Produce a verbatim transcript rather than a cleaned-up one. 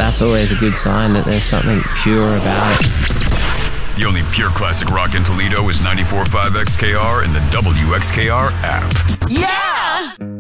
that's always a good sign that there's something pure about it. The only pure classic rock in Toledo is ninety-four point five X K R and the W X K R app. Yeah!